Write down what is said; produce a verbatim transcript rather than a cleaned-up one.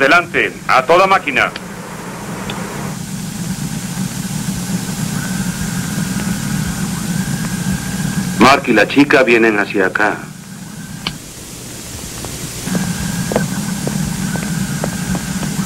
Adelante, a toda máquina. Mark y la chica vienen hacia acá.